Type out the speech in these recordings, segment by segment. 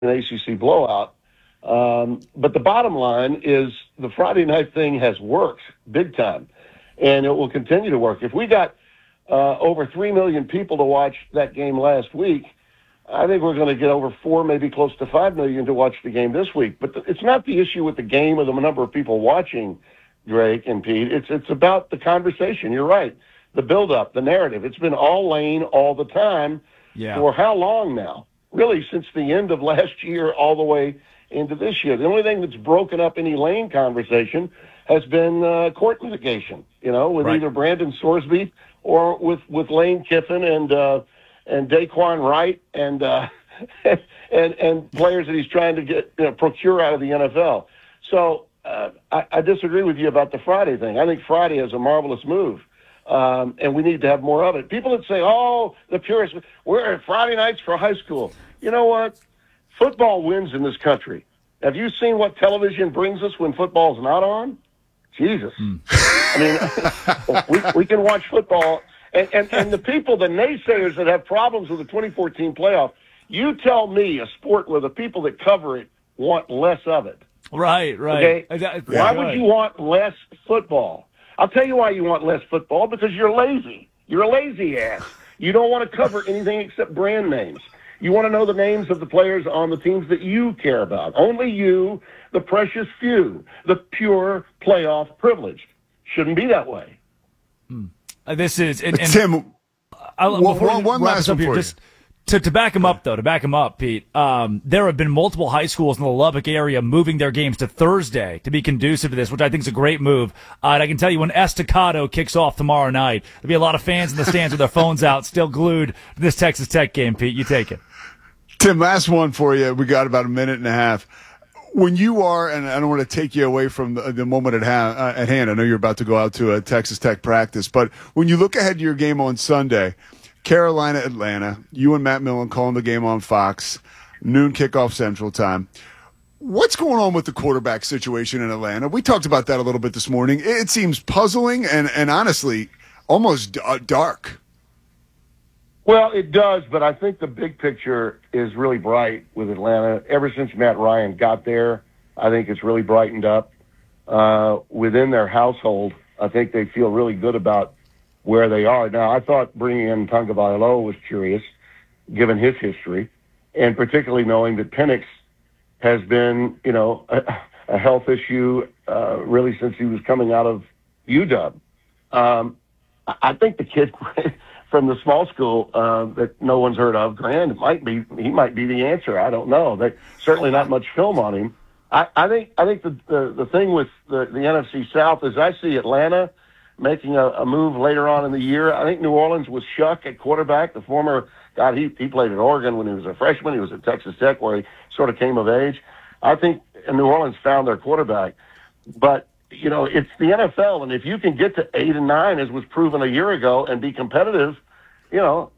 an ACC blowout. But the bottom line is the Friday night thing has worked big time, and it will continue to work. If we got over 3 million people to watch that game last week, I think we're going to get over 4, maybe close to 5 million to watch the game this week. But it's not the issue with the game or the number of people watching, Drake and Pete. It's about the conversation. You're right. The build-up, the narrative. It's been all Lane all the time. Yeah. For how long now? Really, since the end of last year all the way into this year. The only thing that's broken up any Lane conversation has been court litigation, with right. either Brandon Sorsby or with Lane Kiffin and Daquan Wright and and players that he's trying to get procure out of the NFL. So I disagree with you about the Friday thing. I think Friday is a marvelous move. And we need to have more of it. People that say, oh, the purists, we're at Friday nights for high school. You know what? Football wins in this country. Have you seen what television brings us when football's not on? Jesus. I mean, we can watch football. And the people, the naysayers that have problems with the 2014 playoff, you tell me a sport where the people that cover it want less of it. Right. Okay? Why would you want less football? I'll tell you why you want less football, because you're lazy. You're a lazy ass. You don't want to cover anything except brand names. You want to know the names of the players on the teams that you care about. Only you, the precious few, the pure playoff privileged. Shouldn't be that way. This is Tim. One last one for you. To back him up, Pete, there have been multiple high schools in the Lubbock area moving their games to Thursday to be conducive to this, which I think is a great move. And I can tell you when Estacado kicks off tomorrow night, there'll be a lot of fans in the stands with their phones out, still glued to this Texas Tech game, Pete. You take it. Tim, last one for you. We got about a minute and a half. When you are, and I don't want to take you away from the moment at hand, I know you're about to go out to a Texas Tech practice, but when you look ahead to your game on Sunday, Carolina, Atlanta, you and Matt Millen calling the game on Fox, noon kickoff Central Time. What's going on with the quarterback situation in Atlanta? We talked about that a little bit this morning. It seems puzzling and honestly almost dark. Well, it does, but I think the big picture is really bright with Atlanta. Ever since Matt Ryan got there, I think it's really brightened up. Within their household, I think they feel really good about where they are. Now, I thought bringing in Tagovailoa was curious, given his history, and particularly knowing that Penix has been, a health issue really since he was coming out of UW. I think the kid from the small school that no one's heard of, Grand, he might be the answer. I don't know. There's certainly not much film on him. I think the thing with the NFC South is I see Atlanta making a move later on in the year. I think New Orleans was Shuck at quarterback, the former guy. He played at Oregon when he was a freshman. He was at Texas Tech where he sort of came of age. I think New Orleans found their quarterback. But, it's the NFL, and if you can get to 8 and 9, as was proven a year ago, and be competitive, you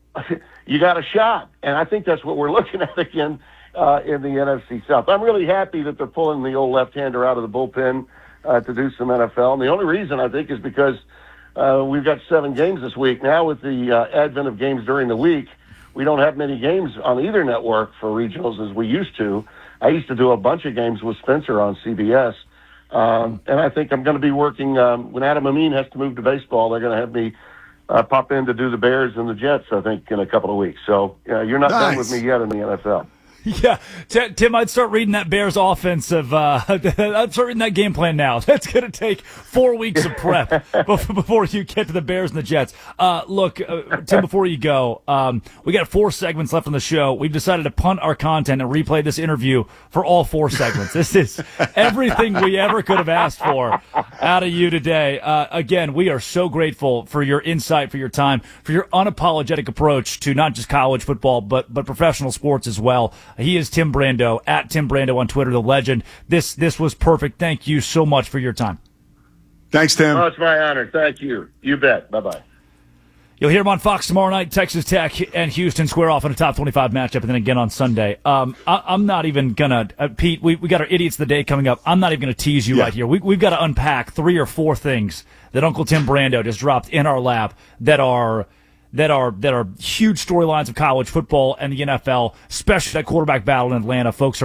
got a shot. And I think that's what we're looking at again in the NFC South. I'm really happy that they're pulling the old left-hander out of the bullpen to do some NFL. And the only reason, I think, is because we've got 7 games this week. Now with the advent of games during the week, we don't have many games on either network for regionals as we used to. I used to do a bunch of games with Spencer on CBS. And I think I'm going to be working when Adam Amin has to move to baseball. They're going to have me pop in to do the Bears and the Jets, I think, in a couple of weeks. So you're not done with me yet in the NFL. Yeah, Tim, I'd start reading that Bears offensive. I'd start reading that game plan now. That's going to take 4 weeks of prep before you get to the Bears and the Jets. Look, Tim, before you go, we got 4 segments left on the show. We've decided to punt our content and replay this interview for all 4 segments. This is everything we ever could have asked for out of you today. Again, we are so grateful for your insight, for your time, for your unapologetic approach to not just college football, but professional sports as well. He is Tim Brando, at Tim Brando on Twitter, the legend. This was perfect. Thank you so much for your time. Thanks, Tim. Oh, it's my honor. Thank you. You bet. Bye-bye. You'll hear him on Fox tomorrow night. Texas Tech and Houston square off in a top 25 matchup, and then again on Sunday. I'm not even going to, Pete, we got our Idiots of the Day coming up. I'm not even going to tease you right here. We've got to unpack 3 or 4 things that Uncle Tim Brando just dropped in our lap that are that are huge storylines of college football and the NFL, especially that quarterback battle in Atlanta. Folks are